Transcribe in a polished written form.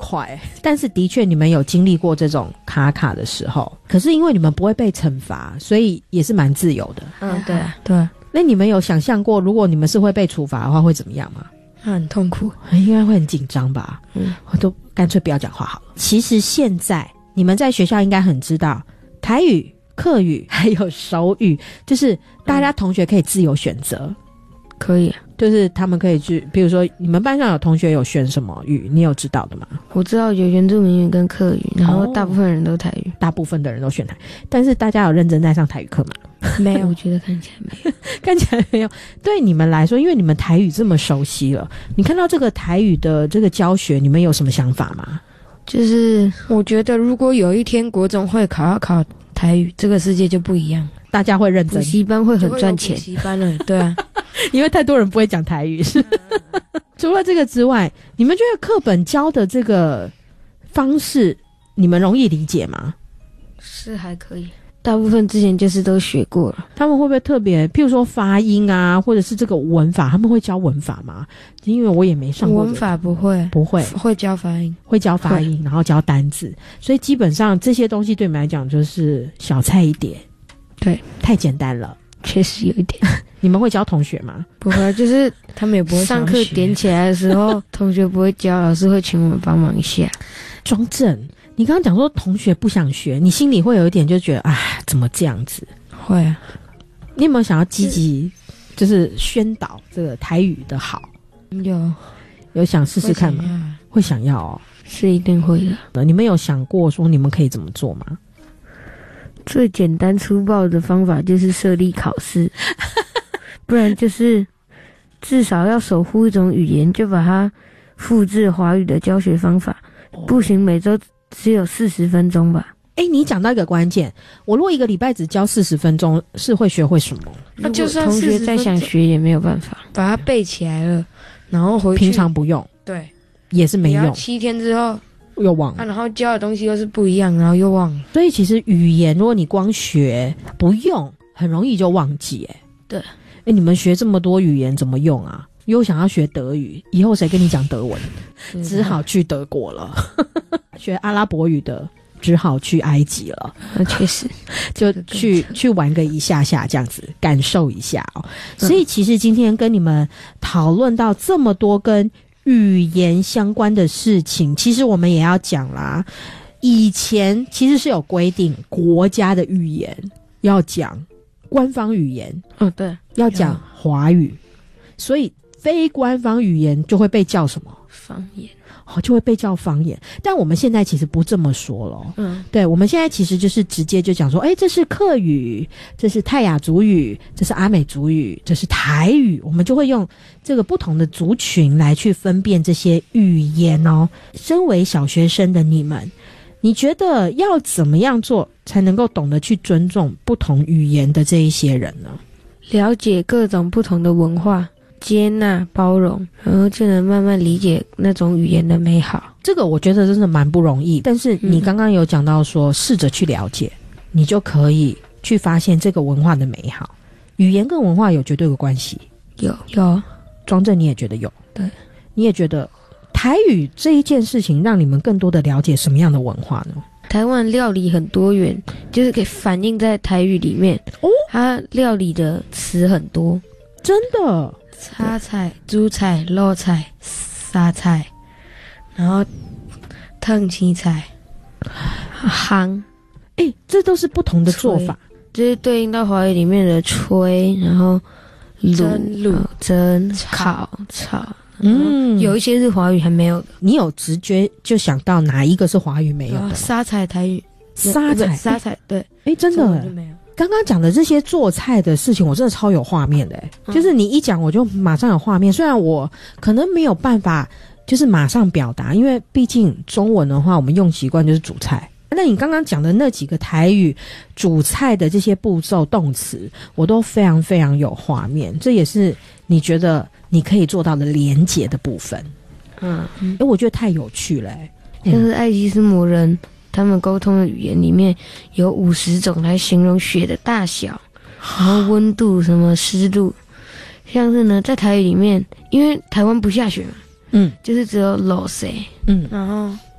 快但是的确你们有经历过这种卡卡的时候，可是因为你们不会被惩罚，所以也是蛮自由的。 对对。 那你们有想象过如果你们是会被处罚的话会怎么样吗？ 很痛苦， 应该会很紧张吧。我都干脆不要讲话好了。其实现在你们在学校应该很知道台语、客语还有手语，就是大家同学可以自由选择。 可以， 就是他们可以去，比如说你们班上有同学有选什么语，你有知道的吗？ 我知道有原住民语跟客语，然后大部分人都台语。 大部分的人都选台，但是大家有认真在上台语课吗？ 没有，我觉得看起来没有。 看起来没有。对你们来说，因为你们台语这么熟悉了，你看到这个台语的这个教学，你们有什么想法吗？ 就是我觉得如果有一天国中会考台语，这个世界就不一样， 大家会认真， 补习班会很赚钱。补习班了，对啊， 因为太多人不会讲台语。除了这个之外，你们觉得课本教的这个方式，你们容易理解吗？ 是还可以，大部分之前就是都学过了。 他们会不会特别，譬如说发音啊，或者是这个文法，他们会教文法吗？因为我也没上过文法，不会，会教发音， 会教发音，然后教单字，所以基本上这些东西对你们来讲就是小菜一碟。 对， 太简单了， 确实有一点。 你们会教同学吗？ 不会，就是他们也不会上课点起来的时候，同学不会教，老师会请我们帮忙一下。 庄正，你刚刚讲说同学不想学，你心里会有一点就觉得，怎么这样子？ 会啊。 你有没有想要积极，就是宣导这个台语的好？有想试试看吗？会想要哦， 是一定会的。 你们有想过说你们可以怎么做吗？ 最简单粗暴的方法就是设立考试，不然就是至少要守护一种语言，就把它复制华语的教学方法。不行，每周只有40分钟吧。 你讲到一个关键，我如果一个礼拜只教40分钟，是会学会什么？ 那就算同学再想学也没有办法，把它背起来了，然后回去平常不用， 对， 也是没用。 7天之后又忘了， 然后教的东西又是不一样，然后又忘了。 所以其实语言，如果你光学不用，很容易就忘记。 对。 你们学这么多语言怎么用啊？又想要学德语，以后谁跟你讲德文？只好去德国了。学阿拉伯语的，只好去埃及了。 确实， 就去玩个一下下，这样子感受一下哦。所以其实今天跟你们讨论到这么多跟语言相关的事情，其实我们也要讲啦。以前其实是有规定，国家的语言要讲官方语言， 对， 要讲华语，所以非官方语言就会被叫什么？ 方言。 就会被叫方言。但我们现在其实不这么说了。对，我们现在其实就是直接就讲说，这是客语，这是泰雅族语，这是阿美族语，这是台语，我们就会用这个不同的族群来去分辨这些语言哦。身为小学生的你们，你觉得要怎么样做才能够懂得去尊重不同语言的这一些人呢？ 了解各种不同的文化，接纳包容，然后就能慢慢理解那种语言的美好。 这个我觉得真的蛮不容易，但是你刚刚有讲到说试着去了解，你就可以去发现这个文化的美好。语言跟文化有绝对的关系。 有庄正你也觉得有？ 对，你也觉得台语这一件事情让你们更多的了解什么样的文化呢？ 台湾料理很多元，就是可以反映在台语里面。它料理的词很多， 真的。 叉菜、猪菜、肉菜、沙菜，然后烫青菜、夯， 这都是不同的做法， 就是对应到华语里面的炊，然后卤、蒸、烤、炒。有一些是华语还没有的。你有直觉就想到哪一个是华语没有的？ 沙菜台语， 沙菜对， 真的没有。刚刚讲的这些做菜的事情，我真的超有画面的就是你一讲我就马上有画面。虽然我可能没有办法就是马上表达，因为毕竟中文的话我们用习惯就是煮菜。那你刚刚讲的那几个台语煮菜的这些步骤动词，我都非常非常有画面。这也是你觉得你可以做到的连结的部分。我觉得太有趣了像是爱基斯摩人他们沟通的语言里面有50种来形容雪的大小，然后温度、什么湿度。像是呢，在台语里面，因为台湾不下雪嘛，就是只有落雪，然后